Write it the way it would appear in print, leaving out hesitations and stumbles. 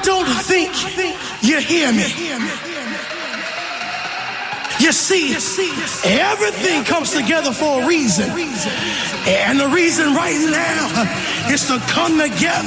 don't think you hear me. You see, everything comes together for a reason. And the reason right now is to come together